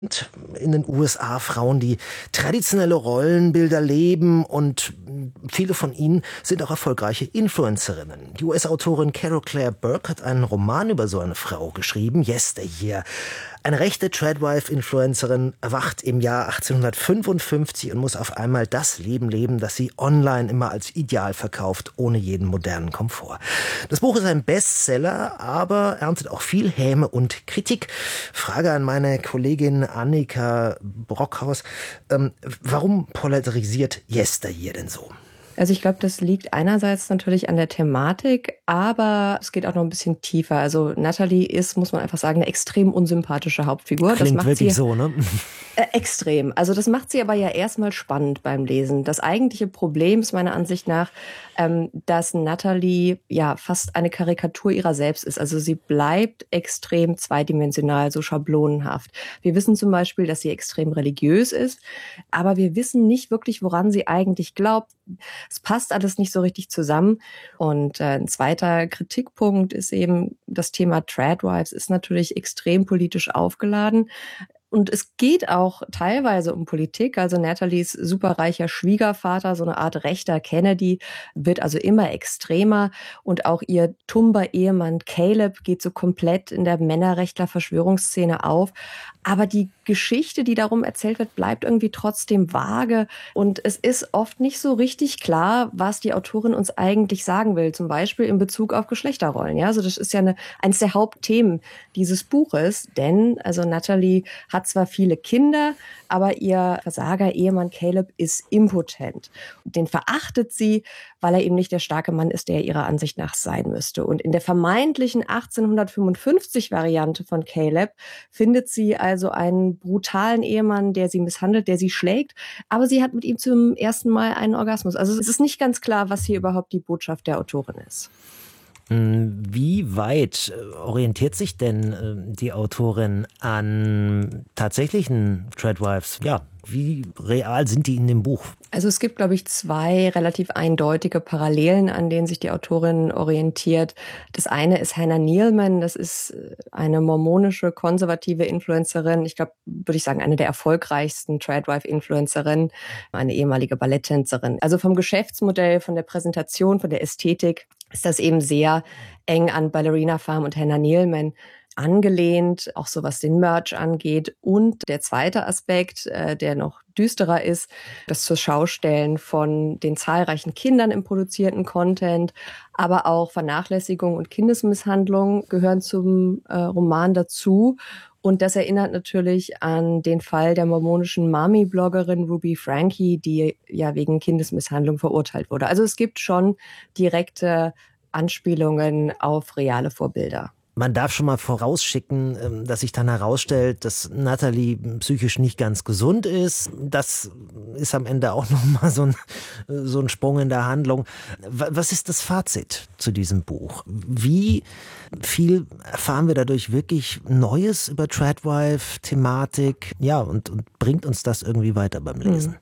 in den USA Frauen, die traditionelle Rollenbilder leben, und viele von ihnen sind auch erfolgreiche Influencerinnen. Die US-Autorin Carol Claire Burke hat einen Roman über so eine Frau geschrieben, Yesteryear. Eine rechte Tradwife-Influencerin erwacht im Jahr 1855 und muss auf einmal das Leben leben, das sie online immer als ideal verkauft, ohne jeden modernen Komfort. Das Buch ist ein Bestseller, aber erntet auch viel Häme und Kritik. Frage an meine Kollegin Annika Brockhaus. Warum polarisiert Yesteryear denn so? Also ich glaube, das liegt einerseits natürlich an der Thematik, aber es geht auch noch ein bisschen tiefer. Also Natalie ist, muss man einfach sagen, eine extrem unsympathische Hauptfigur. Klingt das macht wirklich so, ne? Extrem. Also das macht sie aber ja erstmal spannend beim Lesen. Das eigentliche Problem ist meiner Ansicht nach, dass Natalie ja fast eine Karikatur ihrer selbst ist. Also sie bleibt extrem zweidimensional, so schablonenhaft. Wir wissen zum Beispiel, dass sie extrem religiös ist, aber wir wissen nicht wirklich, woran sie eigentlich glaubt. Es passt alles nicht so richtig zusammen. Und ein zweiter Kritikpunkt ist eben, das Thema Tradwives ist natürlich extrem politisch aufgeladen. Und es geht auch teilweise um Politik. Also Nathalies superreicher Schwiegervater, so eine Art rechter Kennedy, wird also immer extremer. Und auch ihr tumber Ehemann Caleb geht so komplett in der Männerrechtler-Verschwörungsszene auf. Aber die Geschichte, die darum erzählt wird, bleibt irgendwie trotzdem vage. Und es ist oft nicht so richtig klar, was die Autorin uns eigentlich sagen will. Zum Beispiel in Bezug auf Geschlechterrollen. Ja, also das ist ja eines der Hauptthemen dieses Buches. Denn also Natalie hat zwar viele Kinder, aber ihr Versager-Ehemann Caleb ist impotent. Den verachtet sie, weil er eben nicht der starke Mann ist, der er ihrer Ansicht nach sein müsste. Und in der vermeintlichen 1855-Variante von Caleb findet sie also einen brutalen Ehemann, der sie misshandelt, der sie schlägt, aber sie hat mit ihm zum ersten Mal einen Orgasmus. Also es ist nicht ganz klar, was hier überhaupt die Botschaft der Autorin ist. Wie weit orientiert sich denn die Autorin an tatsächlichen Tradwives? Ja, wie real sind die in dem Buch? Also es gibt, glaube ich, zwei relativ eindeutige Parallelen, an denen sich die Autorin orientiert. Das eine ist Hannah Nealman, das ist eine mormonische, konservative Influencerin. Ich glaube, würde ich sagen, eine der erfolgreichsten Tradwife-Influencerinnen, eine ehemalige Balletttänzerin. Also vom Geschäftsmodell, von der Präsentation, von der Ästhetik ist das eben sehr eng an Ballerina Farm und Hannah Nealman angelehnt, auch so was den Merch angeht. Und der zweite Aspekt, der noch düsterer ist, das Zurschaustellen von den zahlreichen Kindern im produzierten Content, aber auch Vernachlässigung und Kindesmisshandlung gehören zum Roman dazu. Und das erinnert natürlich an den Fall der mormonischen Mami-Bloggerin Ruby Franke, die ja wegen Kindesmisshandlung verurteilt wurde. Also es gibt schon direkte Anspielungen auf reale Vorbilder. Man darf schon mal vorausschicken, dass sich dann herausstellt, dass Natalie psychisch nicht ganz gesund ist. Das ist am Ende auch nochmal so ein Sprung in der Handlung. Was ist das Fazit zu diesem Buch? Wie viel erfahren wir dadurch wirklich Neues über Tradwife-Thematik? Ja, und bringt uns das irgendwie weiter beim Lesen?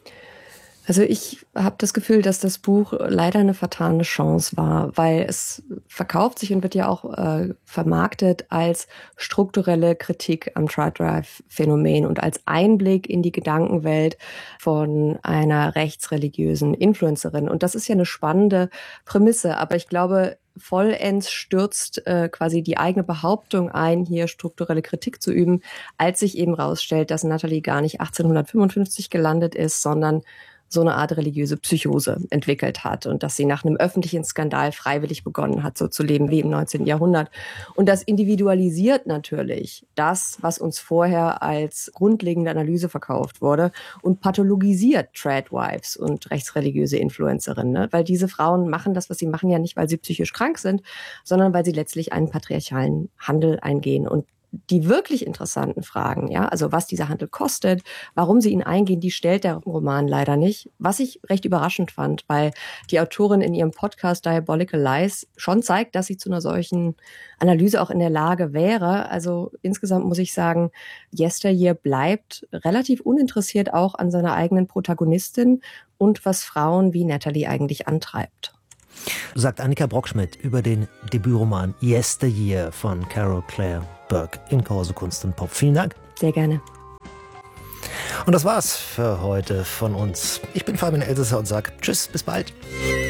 Also ich habe das Gefühl, dass das Buch leider eine vertane Chance war, weil es verkauft sich und wird ja auch vermarktet als strukturelle Kritik am Tradwife-Phänomen und als Einblick in die Gedankenwelt von einer rechtsreligiösen Influencerin. Und das ist ja eine spannende Prämisse, aber ich glaube, vollends stürzt quasi die eigene Behauptung ein, hier strukturelle Kritik zu üben, als sich eben rausstellt, dass Natalie gar nicht 1855 gelandet ist, sondern so eine Art religiöse Psychose entwickelt hat und dass sie nach einem öffentlichen Skandal freiwillig begonnen hat, so zu leben wie im 19. Jahrhundert. Und das individualisiert natürlich das, was uns vorher als grundlegende Analyse verkauft wurde und pathologisiert Tradwives und rechtsreligiöse Influencerinnen, ne? Weil diese Frauen machen das, was sie machen, ja nicht, weil sie psychisch krank sind, sondern weil sie letztlich einen patriarchalen Handel eingehen. Und die wirklich interessanten Fragen, ja, also was dieser Handel kostet, warum sie ihn eingehen, die stellt der Roman leider nicht. Was ich recht überraschend fand, weil die Autorin in ihrem Podcast Diabolical Lies schon zeigt, dass sie zu einer solchen Analyse auch in der Lage wäre. Also insgesamt muss ich sagen, Yesteryear bleibt relativ uninteressiert auch an seiner eigenen Protagonistin und was Frauen wie Natalie eigentlich antreibt. Sagt Annika Brockschmidt über den Debütroman Yesteryear von Carol Claire Burke in Corso Kunst und Pop. Vielen Dank. Sehr gerne. Und das war's für heute von uns. Ich bin Fabian Elsässer und sag Tschüss, bis bald.